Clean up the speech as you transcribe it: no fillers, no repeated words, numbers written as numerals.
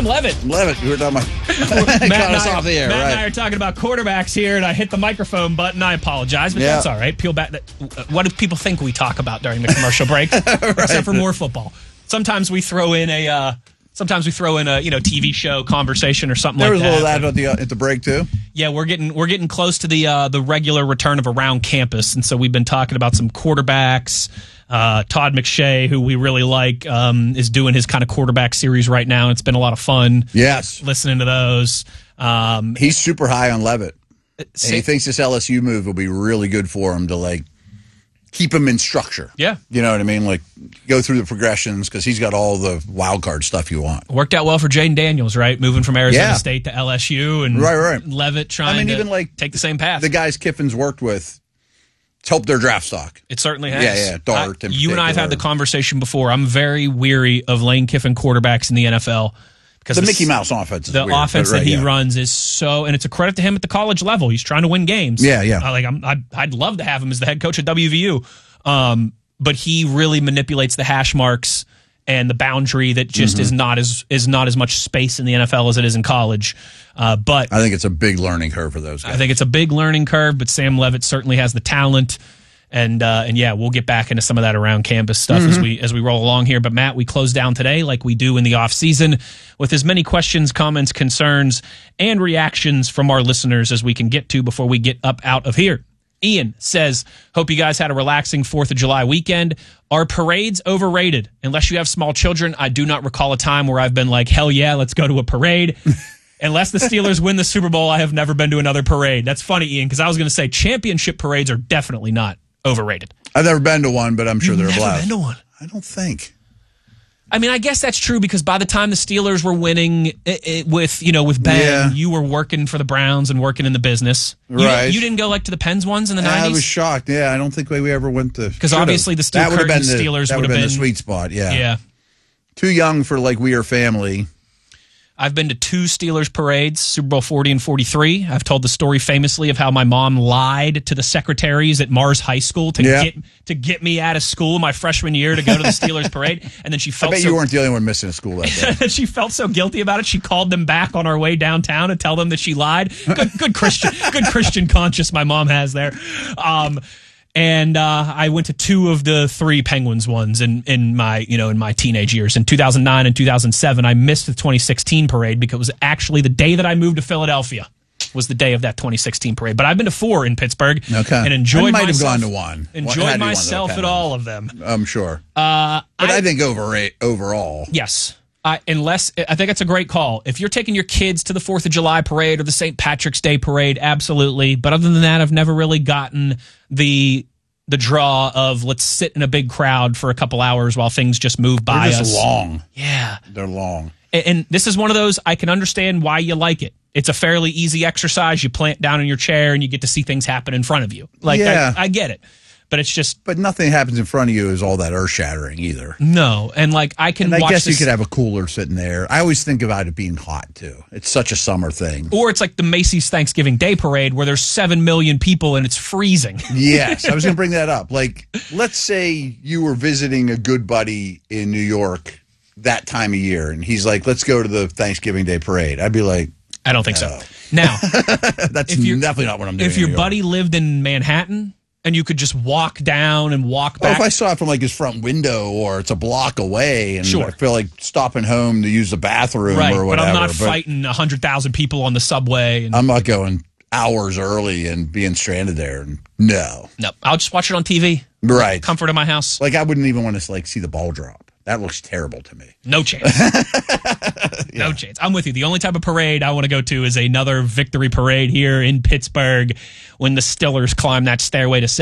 Levitt. Levitt, you were talking about. Got us off the air, Matt right? and I are talking about quarterbacks here, and I hit the microphone button. I apologize, but that's all right. Peel back. What do people think we talk about during the commercial break? Right. Except for more football. Sometimes we throw in a TV show conversation or something There like that. was a little of that at the break too. Yeah, we're getting close to the regular return of Around Campus, and so we've been talking about some quarterbacks. Todd McShay, who we really like, is doing his kind of quarterback series right now. It's been a lot of fun. Yes, listening to those. He's super high on Levitt. And he thinks this LSU move will be really good for him to keep him in structure. Yeah. You know what I mean? Go through the progressions because he's got all the wild card stuff you want. Worked out well for Jaden Daniels, right? Moving from Arizona State to LSU and right. Levitt trying to take the same path. The guys Kiffin's worked with, it's helped their draft stock. It certainly has. Yeah. Dart. You and I have had the conversation before. I'm very weary of Lane Kiffin quarterbacks in the NFL. Because the Mickey Mouse offense is the weird, offense that he runs is so, and it's a credit to him at the college level. He's trying to win games. Yeah. I'd love to have him as the head coach at WVU, but he really manipulates the hash marks and the boundary that just is not as much space in the NFL as it is in college. But I think it's a big learning curve for those guys. I think it's a big learning curve. But Sam Levitt certainly has the talent. And yeah, we'll get back into some of that around campus stuff as we roll along here. But Matt, we close down today like we do in the off season with as many questions, comments, concerns, and reactions from our listeners as we can get to before we get up out of here. Ian says, hope you guys had a relaxing 4th of July weekend. Are parades overrated? Unless you have small children, I do not recall a time where I've been like, hell yeah, let's go to a parade. Unless the Steelers win the Super Bowl, I have never been to another parade. That's funny, Ian, because I was going to say championship parades are definitely not overrated. I've never been to one, but I'm sure they're a blast. Never been to one? I don't think. I mean, I guess that's true because by the time the Steelers were winning with Ben, you were working for the Browns and working in the business. Right. You didn't go to the Pens ones in the 90s? I was shocked. Yeah, I don't think we ever went to. Because obviously the Steel Curtain Steelers would have been the sweet spot. Yeah. Too young for We Are Family. I've been to 2 Steelers parades, Super Bowl 40 and 43. I've told the story famously of how my mom lied to the secretaries at Mars High School to get me out of school my freshman year to go to the Steelers parade, and then she felt. I bet you weren't the only one missing school that day. She felt so guilty about it. She called them back on our way downtown to tell them that she lied. Good Christian conscience my mom has there. And I went to 2 of the 3 Penguins ones in my teenage years. In 2009 and 2007, I missed the 2016 parade because it was actually the day that I moved to Philadelphia was the day of that 2016 parade. But I've been to 4 in Pittsburgh and enjoyed myself. I might have gone to one. Enjoyed myself at all of them. I'm sure. But I think overall. Yes. I think it's a great call. If you're taking your kids to the 4th of July parade or the St. Patrick's Day parade, absolutely. But other than that, I've never really gotten the draw of let's sit in a big crowd for a couple hours while things just move by us. They're just long. Yeah. They're long. And this is one of those, I can understand why you like it. It's a fairly easy exercise. You plant down in your chair and you get to see things happen in front of you. I get it. But it's just... But nothing happens in front of you is all that earth-shattering either. No. And I can watch I guess you could have a cooler sitting there. I always think about it being hot, too. It's such a summer thing. Or it's like the Macy's Thanksgiving Day Parade where there's 7 million people and it's freezing. Yes. I was going to bring that up. Let's say you were visiting a good buddy in New York that time of year, and he's like, let's go to the Thanksgiving Day Parade. I'd be like... I don't think so. Now... That's definitely not what I'm doing. If your buddy lived in Manhattan... And you could just walk down and walk back. If I saw it from his front window or it's a block away and I feel like stopping home to use the bathroom or whatever. But I'm not fighting 100,000 people on the subway. I'm not going hours early and being stranded there. No. I'll just watch it on TV. Right. Comfort of my house. I wouldn't even want to see the ball drop. That looks terrible to me. No chance. No chance. I'm with you. The only type of parade I want to go to is another victory parade here in Pittsburgh when the Steelers climb that stairway to